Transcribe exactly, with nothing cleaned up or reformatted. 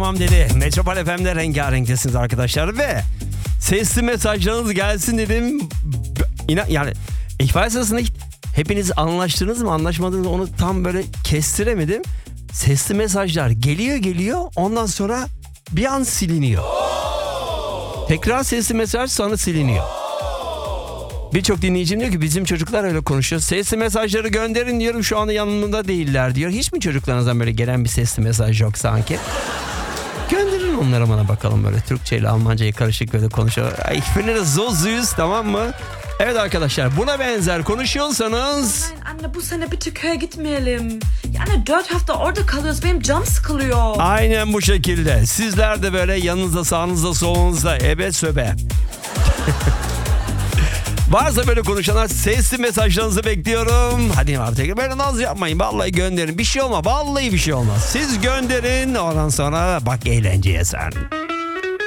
tamam dedi. Metropol F M'de rengarenktesiniz arkadaşlar ve sesli mesajlarınız gelsin dedim. İnan, yani ihbar sırasında hepiniz anlaştınız mı anlaşmadınız mı onu tam böyle kestiremedim. Sesli mesajlar geliyor geliyor ondan sonra bir an siliniyor. Tekrar sesli mesaj sonra siliniyor. Birçok dinleyicim diyor ki bizim çocuklar öyle konuşuyor. Sesli mesajları gönderin diyorum, şu anda yanımda değiller diyor. Hiç mi çocuklarınızdan böyle gelen bir sesli mesaj yok sanki? Gönderin onlara, bana bakalım böyle Türkçe ile Almanca'yı karışık böyle konuşuyor. Ich finde das so süß, tamam mı? Evet arkadaşlar, buna benzer konuşuyorsanız... Nein anne, bu sene bitte köye gitmeyelim. Yani dört hafta orada kalıyoruz, benim canım sıkılıyor. Aynen bu şekilde. Sizler de böyle yanınızda, sağınızda, solunuzda ebe söbe. Varsa böyle konuşanlar, sesli mesajlarınızı bekliyorum. Hadi artık böyle naz yapmayın. Vallahi gönderin. Bir şey olmaz. Vallahi bir şey olmaz. Siz gönderin. Ondan sonra bak eğlenceye sen.